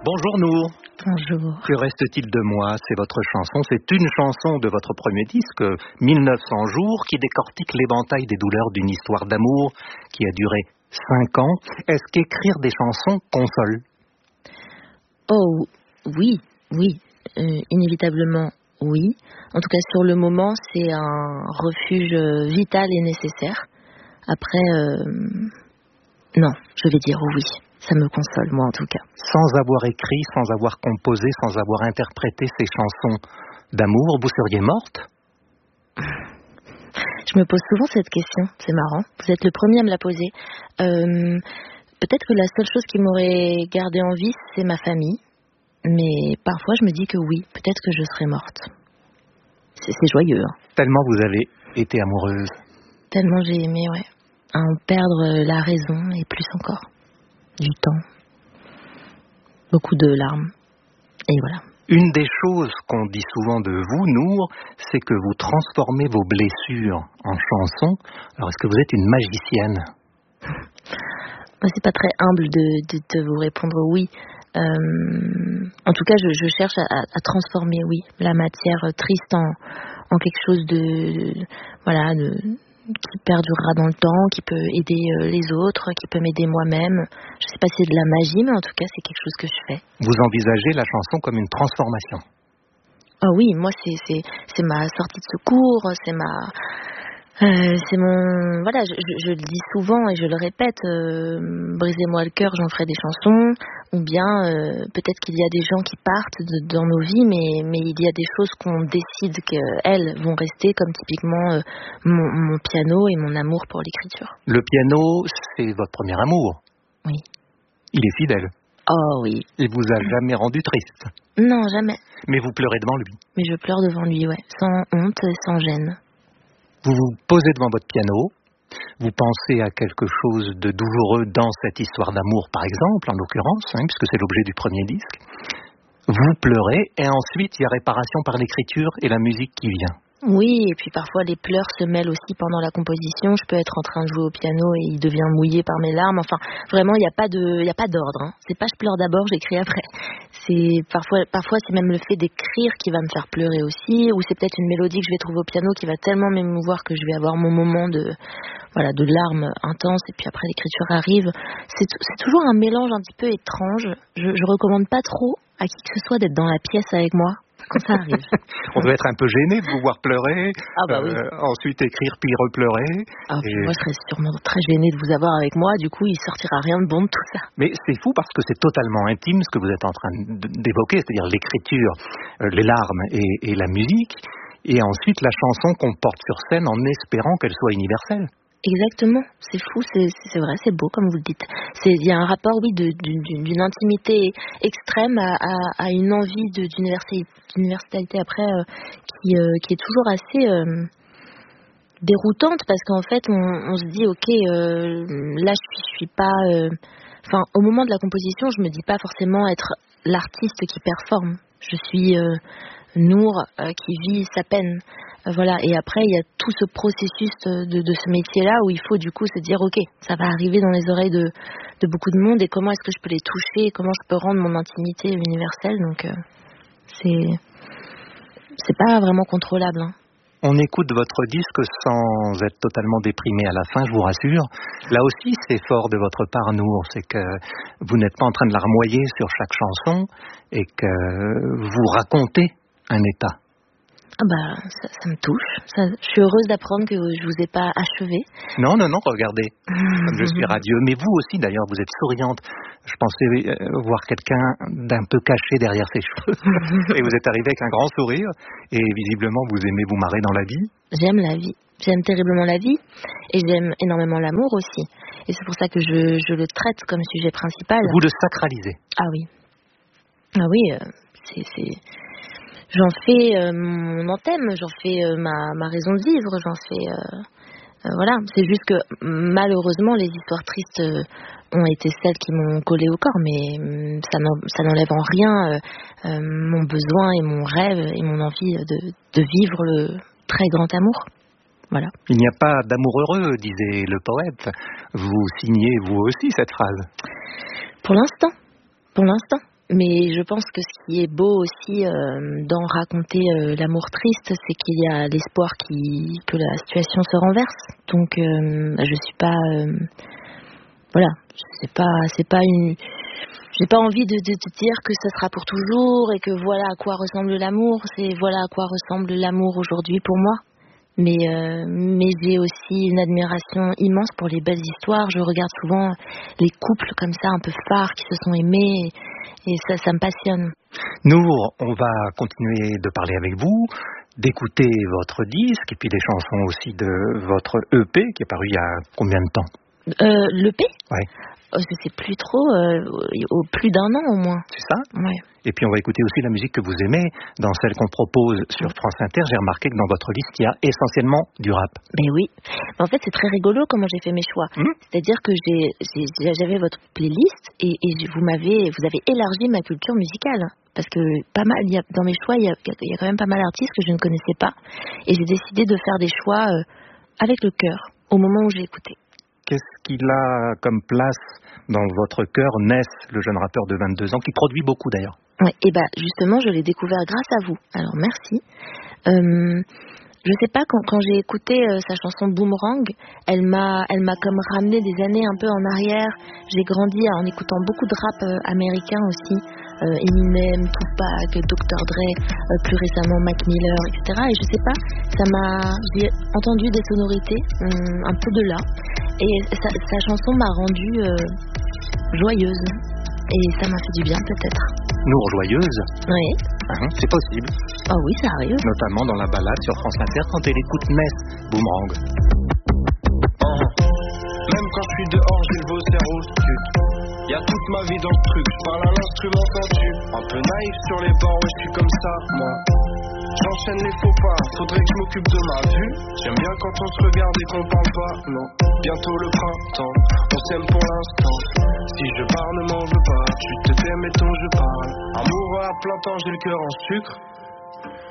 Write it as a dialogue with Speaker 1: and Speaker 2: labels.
Speaker 1: Bonjour Nour.
Speaker 2: Bonjour.
Speaker 1: Que reste-t-il de moi? C'est votre chanson, c'est une chanson de votre premier disque, 1900 jours, qui décortique l'éventail des douleurs d'une histoire d'amour qui a duré 5 ans. Est-ce qu'écrire des chansons console?
Speaker 2: Oh, oui, inévitablement, oui. En tout cas, sur le moment, c'est un refuge vital et nécessaire. Après, non, je vais dire oui. Ça me console, moi, en tout cas.
Speaker 1: Sans avoir écrit, sans avoir composé, sans avoir interprété ces chansons d'amour, vous seriez morte?
Speaker 2: Je me pose souvent cette question, c'est marrant. Vous êtes le premier à me la poser. Peut-être que la seule chose qui m'aurait gardée en vie, c'est ma famille. Mais parfois, je me dis que oui, peut-être que je serais morte. C'est joyeux. Hein.
Speaker 1: Tellement vous avez été amoureuse.
Speaker 2: Tellement j'ai aimé, ouais. À en perdre la raison et plus encore. Du temps. Beaucoup de larmes. Et voilà.
Speaker 1: Une des choses qu'on dit souvent de vous, Nour, c'est que vous transformez vos blessures en chansons. Alors, est-ce que vous êtes une magicienne?
Speaker 2: C'est pas très humble de vous répondre oui. En tout cas, je cherche à transformer, oui, la matière triste en quelque chose qui perdurera dans le temps, qui peut aider les autres, qui peut m'aider moi-même. Je sais pas si c'est de la magie, mais en tout cas, c'est quelque chose que je fais.
Speaker 1: Vous envisagez la chanson comme une transformation?
Speaker 2: Ah oui, moi, c'est ma sortie de secours, c'est mon... Voilà, je le dis souvent et je le répète, brisez-moi le cœur, j'en ferai des chansons, ou bien peut-être qu'il y a des gens qui partent dans nos vies, mais il y a des choses qu'on décide qu'elles vont rester, comme typiquement mon piano et mon amour pour l'écriture.
Speaker 1: Le piano, c'est votre premier amour?
Speaker 2: Oui.
Speaker 1: Il est fidèle?
Speaker 2: Oh oui.
Speaker 1: Il vous a jamais rendu triste?
Speaker 2: Non, jamais.
Speaker 1: Mais vous pleurez devant lui?
Speaker 2: Mais je pleure devant lui, ouais, sans honte et sans gêne.
Speaker 1: Vous vous posez devant votre piano, vous pensez à quelque chose de douloureux dans cette histoire d'amour, par exemple, en l'occurrence, puisque c'est l'objet du premier disque. Vous pleurez, et ensuite, il y a réparation par l'écriture et la musique qui vient.
Speaker 2: Oui, et puis parfois les pleurs se mêlent aussi pendant la composition. Je peux être en train de jouer au piano et il devient mouillé par mes larmes. Enfin, vraiment, il n'y a pas d'ordre. Hein. C'est pas je pleure d'abord, j'écris après. C'est parfois c'est même le fait d'écrire qui va me faire pleurer aussi, ou c'est peut-être une mélodie que je vais trouver au piano qui va tellement m'émouvoir que je vais avoir mon moment de larmes intenses, et puis après l'écriture arrive. C'est toujours un mélange un petit peu étrange. Je recommande pas trop à qui que ce soit d'être dans la pièce avec moi quand ça arrive.
Speaker 1: On doit être un peu gêné de vous voir pleurer,
Speaker 2: oui.
Speaker 1: ensuite écrire puis repleurer.
Speaker 2: Moi, je serais sûrement très gênée de vous avoir avec moi, du coup, il sortira rien de bon de tout ça.
Speaker 1: Mais c'est fou parce que c'est totalement intime ce que vous êtes en train d'évoquer, c'est-à-dire l'écriture, les larmes et la musique, et ensuite la chanson qu'on porte sur scène en espérant qu'elle soit universelle.
Speaker 2: Exactement, c'est fou, c'est vrai, c'est beau comme vous le dites. Il y a un rapport, oui, d'une intimité extrême à une envie d'universalité après qui est toujours assez déroutante, parce qu'en fait on se dit ok, là je suis pas, au moment de la composition je me dis pas forcément être l'artiste qui performe. Je suis Nour qui vit sa peine. Voilà, et après il y a tout ce processus de ce métier-là où il faut du coup se dire ok, ça va arriver dans les oreilles de beaucoup de monde, et comment est-ce que je peux les toucher, comment je peux rendre mon intimité universelle. Donc c'est pas vraiment contrôlable. Hein.
Speaker 1: On écoute votre disque sans être totalement déprimé à la fin, je vous rassure. Là aussi, c'est fort de votre part, Nour, c'est que vous n'êtes pas en train de larmoyer sur chaque chanson et que vous racontez un état.
Speaker 2: Ça me touche. Je suis heureuse d'apprendre que je vous ai pas achevé.
Speaker 1: Non, regardez, comme je suis radieux. Mais vous aussi, d'ailleurs, vous êtes souriante. Je pensais voir quelqu'un d'un peu caché derrière ses cheveux. Et vous êtes arrivée avec un grand sourire. Et visiblement, vous aimez vous marrer dans la vie.
Speaker 2: J'aime la vie. J'aime terriblement la vie. Et j'aime énormément l'amour aussi. Et c'est pour ça que je le traite comme sujet principal.
Speaker 1: Vous le sacralisez.
Speaker 2: Ah oui, j'en fais mon anthème, j'en fais ma raison de vivre, j'en fais... voilà, c'est juste que malheureusement les histoires tristes ont été celles qui m'ont collé au corps, mais ça n'enlève en rien mon besoin et mon rêve et mon envie de vivre le très grand amour. Voilà.
Speaker 1: Il n'y a pas d'amour heureux, disait le poète. Vous signez vous aussi cette phrase?
Speaker 2: Pour l'instant. Mais je pense que ce qui est beau aussi dans raconter l'amour triste, c'est qu'il y a l'espoir que la situation se renverse. Donc je suis pas voilà, c'est pas une, j'ai pas envie de dire que ce sera pour toujours et que voilà à quoi ressemble l'amour, c'est voilà à quoi ressemble l'amour aujourd'hui pour moi. Mais j'ai aussi une admiration immense pour les belles histoires. Je regarde souvent les couples comme ça, un peu phares, qui se sont aimés, et ça me passionne.
Speaker 1: Nour, on va continuer de parler avec vous, d'écouter votre disque, et puis des chansons aussi de votre EP, qui est paru il y a combien de temps ?
Speaker 2: L'EP ?
Speaker 1: Ouais.
Speaker 2: Je sais plus trop, plus d'1 an au moins.
Speaker 1: C'est ça ?
Speaker 2: Ouais.
Speaker 1: Et puis on va écouter aussi la musique que vous aimez. Dans celle qu'on propose sur France Inter, j'ai remarqué que dans votre liste, il y a essentiellement du rap.
Speaker 2: Ben oui. En fait, c'est très rigolo comment j'ai fait mes choix. C'est-à-dire que j'avais votre playlist et vous avez élargi ma culture musicale. Parce que pas mal, dans mes choix, il y a quand même pas mal d'artistes que je ne connaissais pas. Et j'ai décidé de faire des choix avec le cœur, au moment où j'ai écouté.
Speaker 1: Qu'est-ce qu'il a comme place dans votre cœur, Ness, le jeune rappeur de 22 ans, qui produit beaucoup d'ailleurs?
Speaker 2: Ouais, et justement, je l'ai découvert grâce à vous. Alors merci. Je sais pas, quand j'ai écouté sa chanson Boomerang, elle m'a comme ramené des années un peu en arrière. J'ai grandi en écoutant beaucoup de rap américain aussi, Eminem, Tupac, Dr. Dre, plus récemment Mac Miller, etc. Et je sais pas, j'ai entendu des sonorités un peu de là, et sa chanson m'a rendue joyeuse, et ça m'a fait du bien peut-être.
Speaker 1: Nour joyeuse?
Speaker 2: Oui.
Speaker 1: C'est possible.
Speaker 2: Ah oui, ça arrive.
Speaker 1: Notamment dans la balade sur France Inter quand elle écoute Ness, Boomerang.
Speaker 3: Même quand je suis dehors, j'ai le vaussaire au sud. Y'a toute ma vie dans ce truc, je parle à l'instrument quand tu. Un peu naïf sur les bords, ouais, je suis comme ça, moi. J'enchaîne les faux pas, faudrait que je m'occupe de ma vue. J'aime bien quand on se regarde et qu'on parle pas, non. Bientôt le printemps, on s'aime pour l'instant. Si je parle, ne m'en veux pas, tu te tais, mettons je parle. Amoureux à plein temps, j'ai le cœur en sucre.